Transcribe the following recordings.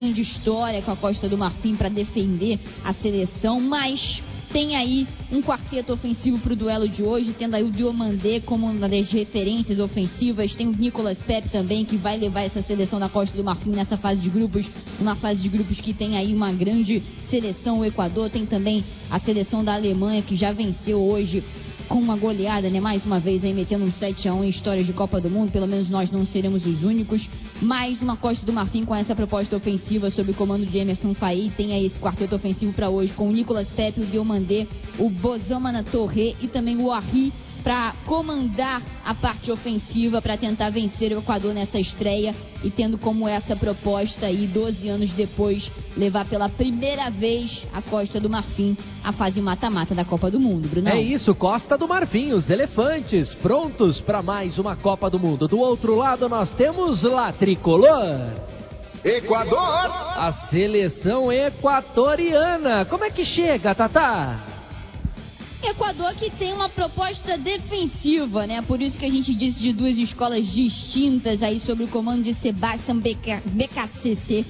de história com a Costa do Marfim para defender a seleção, mas tem aí um quarteto ofensivo para o duelo de hoje, tendo aí o Diomandé como uma das referências ofensivas, tem o Nicolas Pepe também, que vai levar essa seleção da Costa do Marfim nessa fase de grupos, uma fase de grupos que tem aí uma grande seleção, o Equador, tem também a seleção da Alemanha, que já venceu hoje com uma goleada, né? Mais uma vez aí metendo um 7-1 em histórias de Copa do Mundo, pelo menos nós não seremos os únicos. Mais uma Costa do Marfim com essa proposta ofensiva sob o comando de Emerson Faé. Tem aí esse quarteto ofensivo para hoje com o Nicolas Pepe, o Diomandé, o Bozamana Torre e também o Arri, para comandar a parte ofensiva, para tentar vencer o Equador nessa estreia e tendo como essa proposta aí, 12 anos depois, levar pela primeira vez a Costa do Marfim à fase mata-mata da Copa do Mundo, Bruno. É isso, Costa do Marfim, os elefantes prontos para mais uma Copa do Mundo. Do outro lado nós temos La Tricolor, Equador, a seleção equatoriana. Como é que chega, Tatá? Equador que tem uma proposta defensiva, né? Por isso que a gente disse de duas escolas distintas aí sobre o comando de Sebastião BKCC.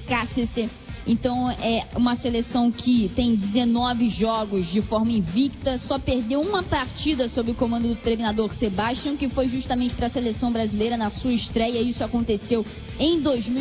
Então é uma seleção que tem 19 jogos de forma invicta, só perdeu uma partida sob o comando do treinador Sebastião, que foi justamente para a seleção brasileira na sua estreia. Isso aconteceu em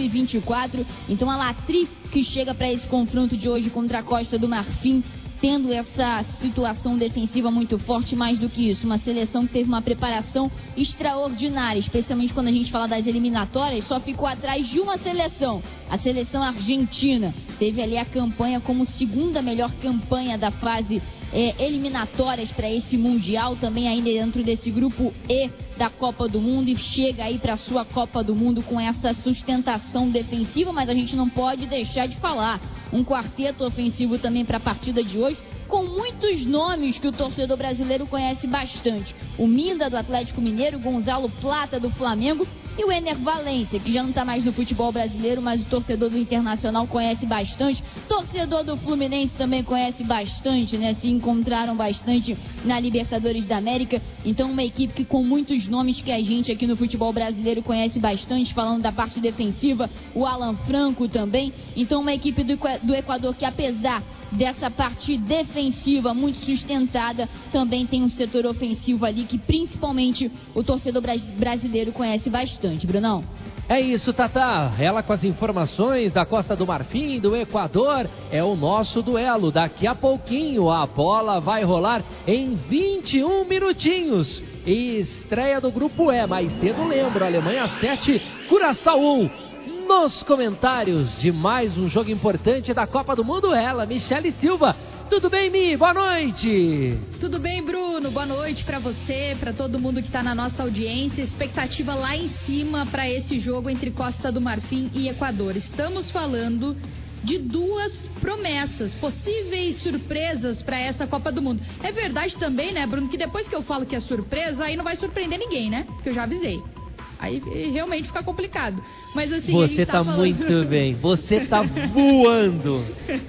2024. Então a Latri que chega para esse confronto de hoje contra a Costa do Marfim, tendo essa situação defensiva muito forte. Mais do que isso, uma seleção que teve uma preparação extraordinária, especialmente quando a gente fala das eliminatórias, só ficou atrás de uma seleção, a seleção argentina. Teve ali a campanha como segunda melhor campanha da fase eliminatórias para esse Mundial, também ainda dentro desse grupo E da Copa do Mundo, e chega aí para a sua Copa do Mundo com essa sustentação defensiva. Mas a gente não pode deixar de falar um quarteto ofensivo também para a partida de hoje, com muitos nomes que o torcedor brasileiro conhece bastante. O Minda do Atlético Mineiro, Gonzalo Plata do Flamengo e o Ener Valencia, que já não está mais no futebol brasileiro, mas o torcedor do Internacional conhece bastante. Torcedor do Fluminense também conhece bastante, né? Se encontraram bastante na Libertadores da América. Então uma equipe que com muitos nomes que a gente aqui no futebol brasileiro conhece bastante, falando da parte defensiva, o Alan Franco também. Então uma equipe do Equador que, apesar dessa parte defensiva muito sustentada, também tem um setor ofensivo ali que principalmente o torcedor brasileiro conhece bastante, Brunão. É isso, Tatá. Ela com as informações da Costa do Marfim, do Equador, é o nosso duelo. Daqui a pouquinho a bola vai rolar em 21 minutinhos. Estreia do Grupo E. Mais cedo, lembro, Alemanha 7, Curaçao 1. Nos comentários de mais um jogo importante da Copa do Mundo, ela, Michele Silva. Tudo bem, Mi? Boa noite. Tudo bem, Bruno? Boa noite para você, para todo mundo que está na nossa audiência. Expectativa lá em cima para esse jogo entre Costa do Marfim e Equador. Estamos falando de duas promessas, possíveis surpresas para essa Copa do Mundo. É verdade também, né, Bruno, que depois que eu falo que é surpresa, aí não vai surpreender ninguém, né? Porque eu já avisei. Aí realmente fica complicado. Mas assim, você tá falando... muito bem, você tá voando.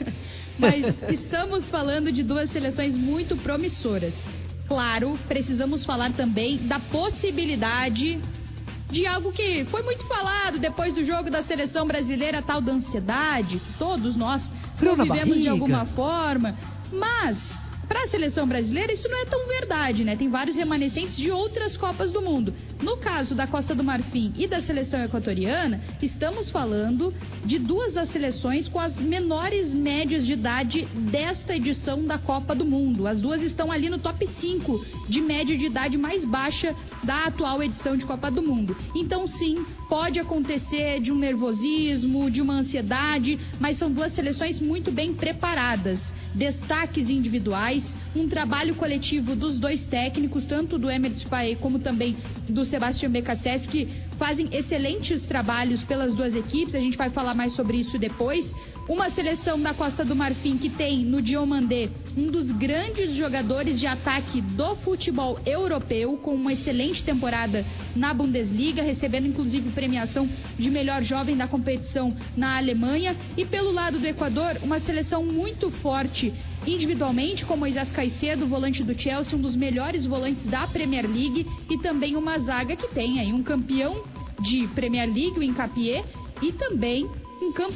Mas estamos falando de duas seleções muito promissoras. Claro, precisamos falar também da possibilidade de algo que foi muito falado depois do jogo da seleção brasileira, tal da ansiedade, que todos nós convivemos de alguma forma. Mas para a seleção brasileira isso não é tão verdade, né? Tem vários remanescentes de outras Copas do Mundo. No caso da Costa do Marfim e da seleção equatoriana, estamos falando de duas das seleções com as menores médias de idade desta edição da Copa do Mundo. As duas estão ali no top 5 de média de idade mais baixa da atual edição de Copa do Mundo. Então sim, pode acontecer de um nervosismo, de uma ansiedade, mas são duas seleções muito bem preparadas. Destaques individuais, um trabalho coletivo dos dois técnicos, tanto do Emerson Faé como também do Sebastião BKCS, que fazem excelentes trabalhos pelas duas equipes. A gente vai falar mais sobre isso depois. Uma seleção da Costa do Marfim que tem no Diomandé um dos grandes jogadores de ataque do futebol europeu, com uma excelente temporada na Bundesliga, recebendo inclusive premiação de melhor jovem da competição na Alemanha. E pelo lado do Equador, uma seleção muito forte individualmente, com Moisés Caicedo, volante do Chelsea, um dos melhores volantes da Premier League, e também uma zaga que tem aí um campeão de Premier League, o Hincapié, e também um campeão